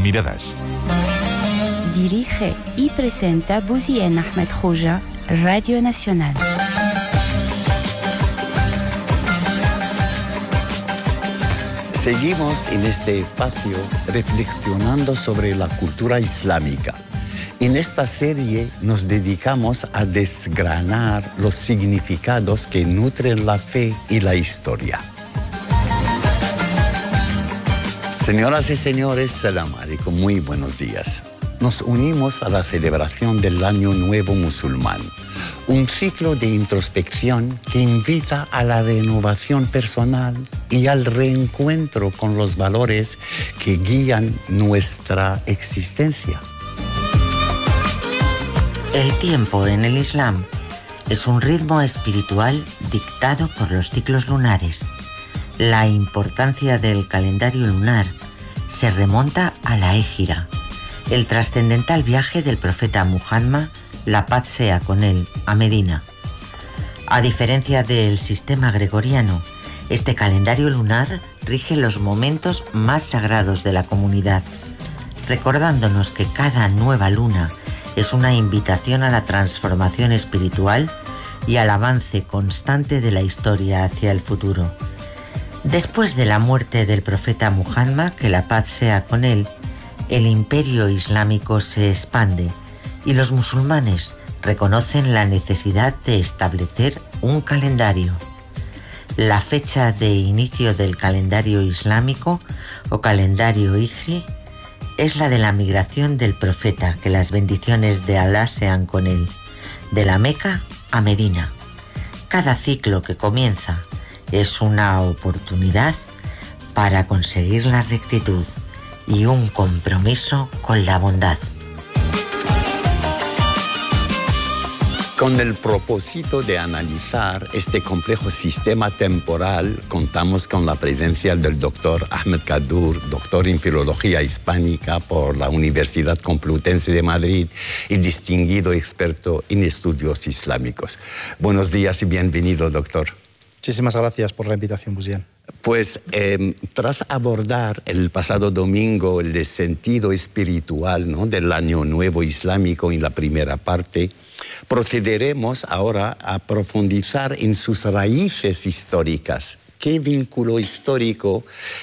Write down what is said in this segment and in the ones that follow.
miradas. Dirige y presenta Bouzien Ahmed Khouja, Radio Nacional. Seguimos en este espacio reflexionando sobre la cultura islámica. En esta serie nos dedicamos a desgranar los significados que nutren la fe y la historia. Señoras y señores, salam alaikum, muy buenos días. Nos unimos a la celebración del Año Nuevo Musulmán, un ciclo de introspección que invita a la renovación personal y al reencuentro con los valores que guían nuestra existencia. El tiempo en el Islam es un ritmo espiritual dictado por los ciclos lunares. La importancia del calendario lunar se remonta a la Égira, el trascendental viaje del profeta Muhammad, la paz sea con él, a Medina. A diferencia del sistema gregoriano, este calendario lunar rige los momentos más sagrados de la comunidad, recordándonos que cada nueva luna es una invitación a la transformación espiritual y al avance constante de la historia hacia el futuro. Después de la muerte del profeta Muhammad, que la paz sea con él, el imperio islámico se expande y los musulmanes reconocen la necesidad de establecer un calendario. La fecha de inicio del calendario islámico o calendario hijri es la de la migración del profeta, que las bendiciones de Alá sean con él, de la Meca a Medina. Cada ciclo que comienza es una oportunidad para conseguir la rectitud y un compromiso con la bondad. Con el propósito de analizar este complejo sistema temporal, contamos con la presencia del doctor Ahmed Kaddour, doctor en Filología Hispánica por la Universidad Complutense de Madrid y distinguido experto en estudios islámicos. Buenos días y bienvenido, doctor. Muchísimas gracias por la invitación, Bouzien. Pues tras abordar el pasado domingo el sentido espiritual, ¿no?, del Año Nuevo Islámico en la primera parte, procederemos ahora a profundizar en sus raíces históricas. ¿Qué vínculo histórico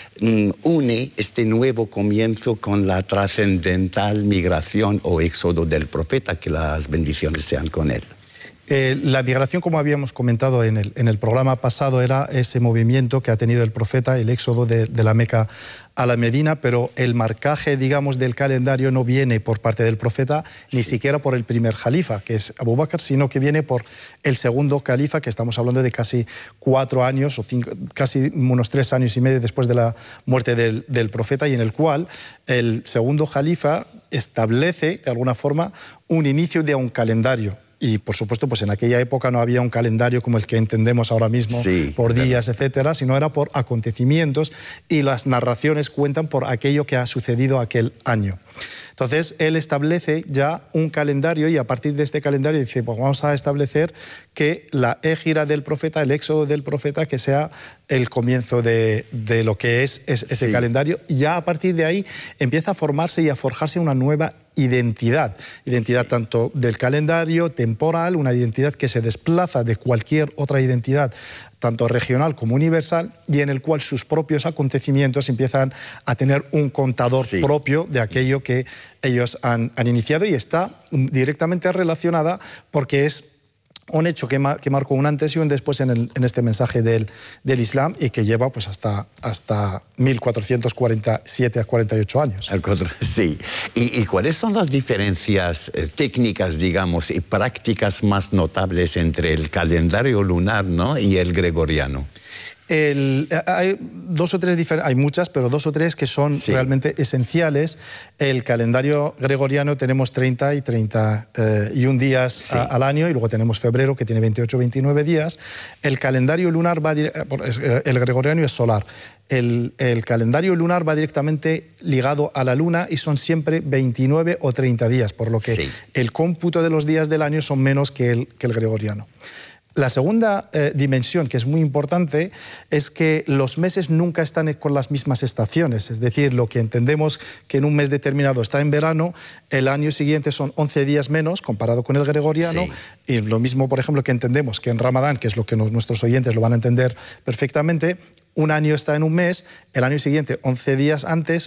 une este nuevo comienzo con la trascendental migración o éxodo del profeta? Que las bendiciones sean con él. La migración, como habíamos comentado en el programa pasado, era ese movimiento que ha tenido el profeta, el éxodo de la Meca a la Medina, pero el marcaje, digamos, del calendario no viene por parte del profeta, ni siquiera por el primer califa, que es Abu Bakr, sino que viene por el segundo califa, que estamos hablando de casi 4 años, o 5, casi unos 3 años y medio después de la muerte del profeta, y en el cual el segundo califa establece, de alguna forma, un inicio de un calendario. Y, por supuesto, pues en aquella época no había un calendario como el que entendemos ahora mismo, sí, por días, etcétera, sino era por acontecimientos, y las narraciones cuentan por aquello que ha sucedido aquel año. Entonces, él establece ya un calendario y a partir de este calendario dice, pues vamos a establecer que la égira del profeta, el éxodo del profeta, que sea el comienzo de lo que es ese calendario. Y ya a partir de ahí empieza a formarse y a forjarse una nueva identidad tanto del calendario temporal, una identidad que se desplaza de cualquier otra identidad, tanto regional como universal, y en el cual sus propios acontecimientos empiezan a tener un contador propio de aquello que ellos han iniciado, y está directamente relacionada porque es un hecho que marcó un antes y un después en este mensaje del Islam, y que lleva pues hasta 1447 a 48 años. Sí. ¿Y cuáles son las diferencias técnicas, digamos, y prácticas más notables entre el calendario lunar, ¿no?, y el gregoriano? Hay 2 o 3 hay muchas, pero 2 o 3 que son realmente esenciales. El calendario gregoriano tenemos 30 y 31 días al año, y luego tenemos febrero, que tiene 28 o 29 días. El calendario lunar el gregoriano es solar. El calendario lunar va directamente ligado a la luna y son siempre 29 o 30 días, por lo que el cómputo de los días del año son menos que el gregoriano. La segunda dimensión, que es muy importante, es que los meses nunca están con las mismas estaciones. Es decir, lo que entendemos que en un mes determinado está en verano, el año siguiente son 11 días menos comparado con el gregoriano. Sí. Y lo mismo, por ejemplo, que entendemos que en Ramadán, que es lo que nuestros oyentes lo van a entender perfectamente, un año está en un mes, el año siguiente 11 días antes,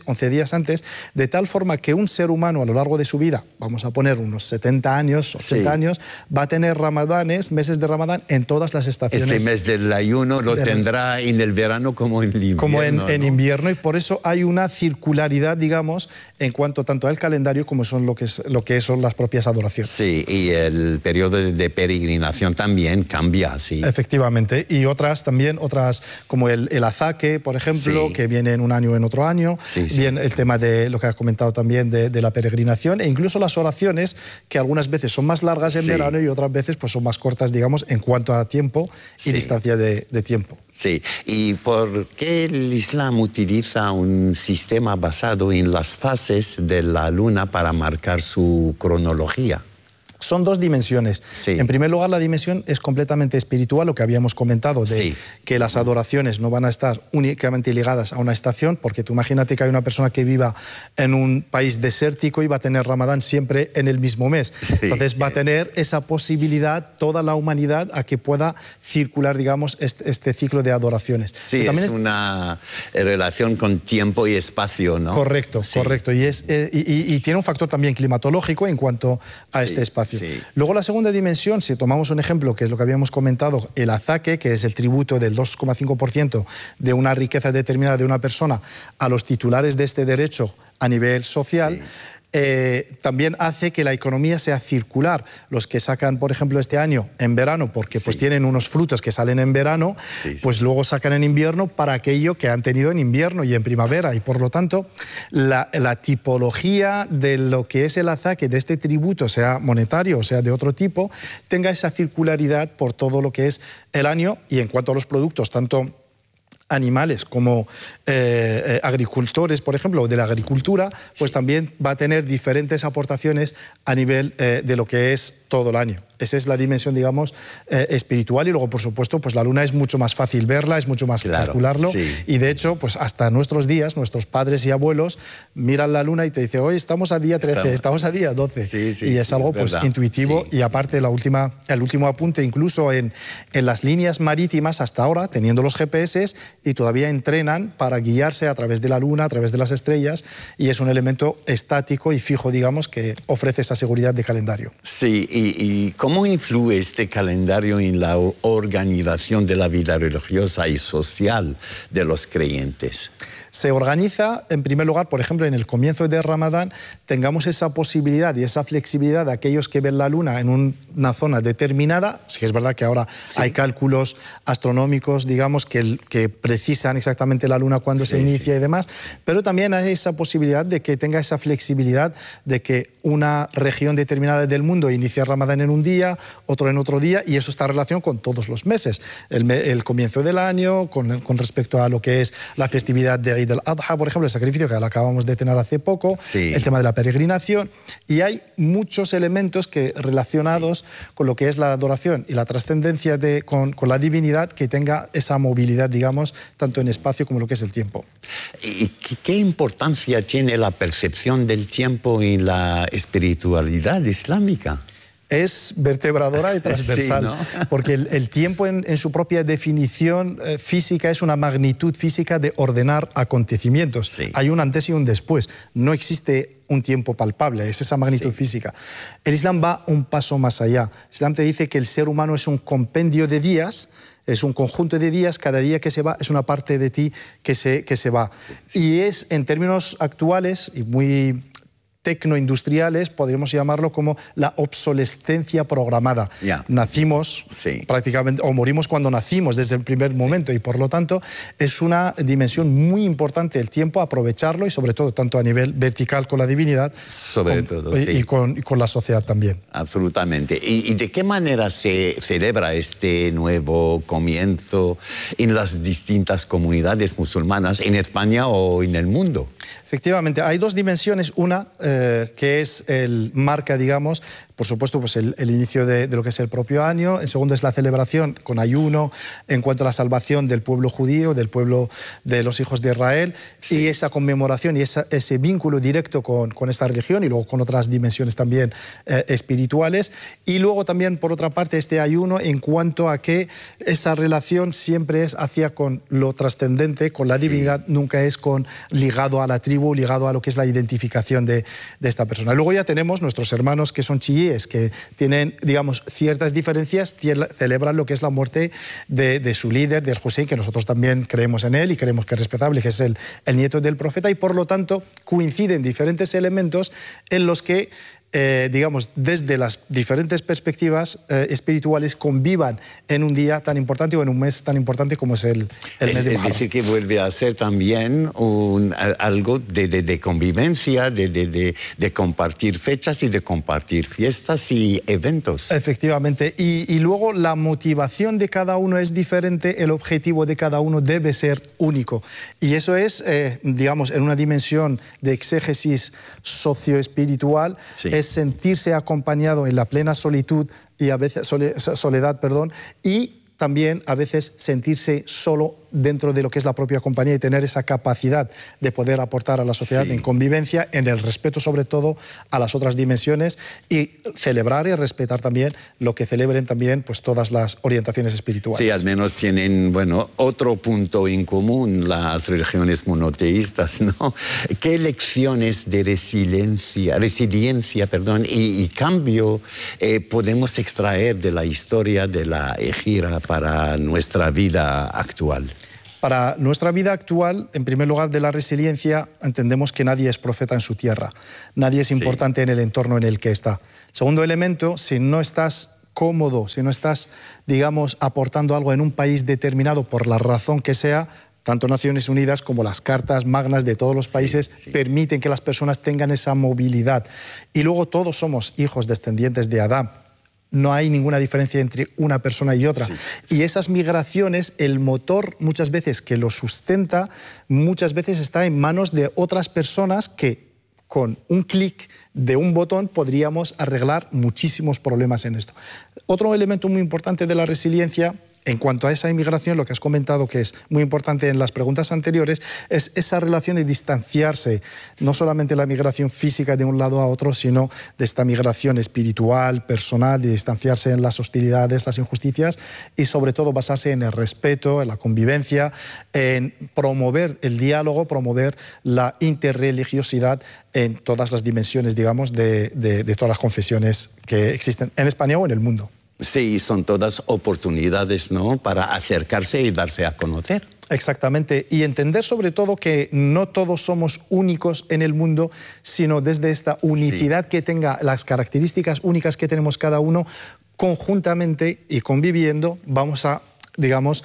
de tal forma que un ser humano a lo largo de su vida, vamos a poner unos 70 años, 80 años, va a tener ramadanes, meses de Ramadán en todas las estaciones. Este mes del ayuno lo tendrá en el verano como en el invierno. Como en invierno, y por eso hay una circularidad, digamos, en cuanto tanto al calendario como son lo que son las propias adoraciones. Sí, y el periodo de peregrinación también cambia, sí. Efectivamente, y otras como el azaque, por ejemplo, que viene en un año o en otro año, bien el tema de lo que has comentado también de la peregrinación, e incluso las oraciones, que algunas veces son más largas en verano y otras veces pues son más cortas, digamos, en cuanto a tiempo y distancia de tiempo. Sí, ¿y por qué el Islam utiliza un sistema basado en las fases de la luna para marcar su cronología? Son dos dimensiones. En primer lugar, la dimensión es completamente espiritual, lo que habíamos comentado, de que las adoraciones no van a estar únicamente ligadas a una estación, porque tú imagínate que hay una persona que viva en un país desértico y va a tener Ramadán siempre en el mismo mes. Entonces va a tener esa posibilidad toda la humanidad a que pueda circular, digamos, este ciclo de adoraciones. Sí, es una relación con tiempo y espacio, ¿no? Correcto, correcto. Y tiene un factor también climatológico en cuanto a este espacio. Luego la segunda dimensión, si tomamos un ejemplo, que es lo que habíamos comentado, el azaque, que es el tributo del 2,5% de una riqueza determinada de una persona a los titulares de este derecho a nivel social, también hace que la economía sea circular. Los que sacan, por ejemplo, este año en verano, porque pues tienen unos frutos que salen en verano, pues luego sacan en invierno para aquello que han tenido en invierno y en primavera, y por lo tanto la tipología de lo que es el azaque de este tributo, sea monetario o sea de otro tipo, tenga esa circularidad por todo lo que es el año. Y en cuanto a los productos, tanto animales como agricultores, por ejemplo, o de la agricultura, pues también va a tener diferentes aportaciones a nivel de lo que es todo el año. Esa es la dimensión, digamos, espiritual. Y luego, por supuesto, pues la luna es mucho más fácil verla, es mucho más calcularlo. Y de hecho, pues hasta nuestros días, nuestros padres y abuelos miran la luna y te dicen, hoy estamos a día 13, estamos a día 12. Y es algo pues intuitivo. Y aparte, el último apunte, incluso en las líneas marítimas hasta ahora, teniendo los GPS, y todavía entrenan para guiarse a través de la luna, a través de las estrellas, y es un elemento estático y fijo, digamos, que ofrece esa seguridad de calendario. Sí, ¿y cómo influye este calendario en la organización de la vida religiosa y social de los creyentes? Se organiza, en primer lugar, por ejemplo, en el comienzo de Ramadán, tengamos esa posibilidad y esa flexibilidad de aquellos que ven la luna en una zona determinada. Sí que es verdad que ahora hay cálculos astronómicos, digamos, que precisan exactamente la luna cuando se inicia y demás, pero también hay esa posibilidad de que tenga esa flexibilidad de que una región determinada del mundo inicia Ramadán en un día, otro en otro día, y eso está en relación con todos los meses. El comienzo del año, con respecto a lo que es la festividad de Eid al-Adha, por ejemplo, el sacrificio que acabamos de tener hace poco, el tema de la peregrinación, y hay muchos elementos relacionados con lo que es la adoración y la trascendencia con la divinidad, que tenga esa movilidad, digamos, tanto en espacio como lo que es el tiempo. ¿Y qué importancia tiene la percepción del tiempo en la espiritualidad islámica? Es vertebradora y transversal, porque el tiempo en su propia definición física es una magnitud física de ordenar acontecimientos. Hay un antes y un después, no existe un tiempo palpable, es esa magnitud física. El Islam va un paso más allá. El Islam te dice que el ser humano es un compendio de días, es un conjunto de días, cada día que se va es una parte de ti que se va. Y es, en términos actuales y muy tecnoindustriales, podríamos llamarlo como la obsolescencia programada. Nacimos prácticamente, o morimos cuando nacimos desde el primer momento, y por lo tanto es una dimensión muy importante el tiempo, aprovecharlo, y sobre todo tanto a nivel vertical con la divinidad y con la sociedad también. Absolutamente. ¿Y de qué manera se celebra este nuevo comienzo en las distintas comunidades musulmanas en España o en el mundo? Efectivamente, hay dos dimensiones. Una, que es marca, digamos, por supuesto, pues el inicio de lo que es el propio año. En segundo, es la celebración con ayuno en cuanto a la salvación del pueblo judío, del pueblo de los hijos de Israel, sí. Y esa conmemoración y ese vínculo directo con esta religión y luego con otras dimensiones también espirituales. Y luego también, por otra parte, este ayuno en cuanto a que esa relación siempre es hacia con lo trascendente, con la divinidad, sí. Nunca es ligado a la tribu, ligado a lo que es la identificación de esta persona. Luego ya tenemos nuestros hermanos que son chiíes, que tienen, digamos, ciertas diferencias, celebran lo que es la muerte de su líder, del Hussein, que nosotros también creemos en él y creemos que es respetable, que es el nieto del profeta, y por lo tanto coinciden diferentes elementos en los que digamos, desde las diferentes perspectivas espirituales convivan en un día tan importante o en un mes tan importante como es el mes de Muharram. Es decir, que vuelve a ser también algo de convivencia, de compartir fechas y de compartir fiestas y eventos. Efectivamente. Y luego la motivación de cada uno es diferente, el objetivo de cada uno debe ser único. Y eso es, digamos, en una dimensión de exégesis socioespiritual, sí. Es sentirse acompañado en la plena solitud y a veces soledad, y también a veces sentirse solo dentro de lo que es la propia compañía y tener esa capacidad de poder aportar a la sociedad, sí. En convivencia, en el respeto sobre todo a las otras dimensiones, y celebrar y respetar también lo que celebren también pues todas las orientaciones espirituales. Sí, al menos tienen, bueno, otro punto en común las religiones monoteístas, ¿no? ¿Qué lecciones de resiliencia y cambio podemos extraer de la historia de la Égira para nuestra vida actual? Para nuestra vida actual, en primer lugar, de la resiliencia, entendemos que nadie es profeta en su tierra. Nadie es importante, sí. En el entorno en el que está. Segundo elemento, si no estás cómodo, si no estás, digamos, aportando algo en un país determinado por la razón que sea, tanto Naciones Unidas como las cartas magnas de todos los países, sí. Permiten que las personas tengan esa movilidad. Y luego todos somos hijos descendientes de Adán. No hay ninguna diferencia entre una persona y otra. Sí, sí. Y esas migraciones, el motor muchas veces que lo sustenta, muchas veces está en manos de otras personas que con un clic de un botón podríamos arreglar muchísimos problemas en esto. Otro elemento muy importante de la resiliencia, en cuanto a esa inmigración, lo que has comentado que es muy importante en las preguntas anteriores, es esa relación de distanciarse, no solamente la migración física de un lado a otro, sino de esta migración espiritual, personal, de distanciarse en las hostilidades, las injusticias y sobre todo basarse en el respeto, en la convivencia, en promover el diálogo, promover la interreligiosidad en todas las dimensiones, digamos, de todas las confesiones que existen en España o en el mundo. Sí, son todas oportunidades, ¿no?, para acercarse y darse a conocer. Exactamente, y entender sobre todo que no todos somos únicos en el mundo, sino desde esta unicidad, sí. Que tenga las características únicas que tenemos cada uno, conjuntamente y conviviendo, vamos a, digamos,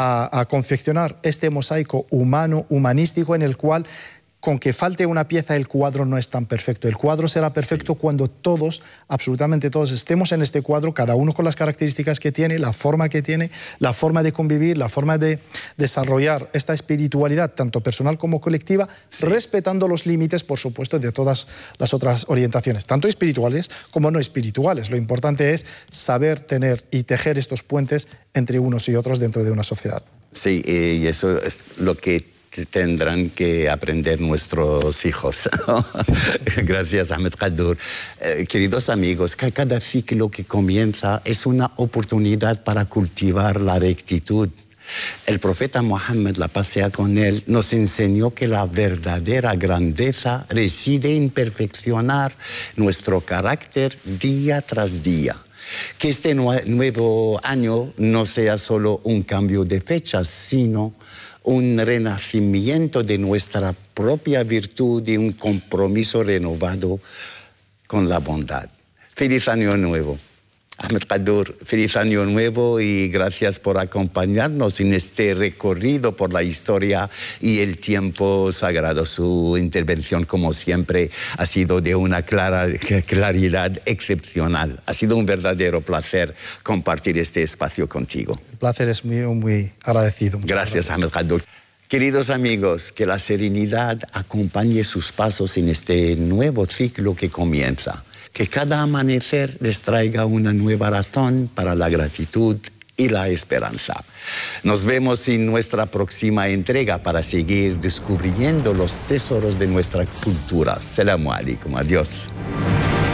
a confeccionar este mosaico humano, humanístico, en el cual, con que falte una pieza, el cuadro no es tan perfecto. El cuadro será perfecto, sí. Cuando todos, absolutamente todos, estemos en este cuadro, cada uno con las características que tiene, la forma que tiene, la forma de convivir, la forma de desarrollar esta espiritualidad, tanto personal como colectiva, sí. Respetando los límites, por supuesto, de todas las otras orientaciones, tanto espirituales como no espirituales. Lo importante es saber tener y tejer estos puentes entre unos y otros dentro de una sociedad. Sí, y eso es lo que tendrán que aprender nuestros hijos, ¿no? Gracias, Ahmed Kaddour. Queridos amigos, cada ciclo que comienza es una oportunidad para cultivar la rectitud. El profeta Mohammed, la paz sea con él, nos enseñó que la verdadera grandeza reside en perfeccionar nuestro carácter día tras día. Que este nuevo año no sea solo un cambio de fechas, sino un renacimiento de nuestra propia virtud y un compromiso renovado con la bondad. Feliz Año Nuevo. Ahmed Kaddour, feliz Año Nuevo y gracias por acompañarnos en este recorrido por la historia y el tiempo sagrado. Su intervención, como siempre, ha sido de una claridad excepcional. Ha sido un verdadero placer compartir este espacio contigo. El placer es mío, muy agradecido. Gracias, Ahmed Kaddour. Queridos amigos, que la serenidad acompañe sus pasos en este nuevo ciclo que comienza. Que cada amanecer les traiga una nueva razón para la gratitud y la esperanza. Nos vemos en nuestra próxima entrega para seguir descubriendo los tesoros de nuestra cultura. Selamu alaikum. Adiós.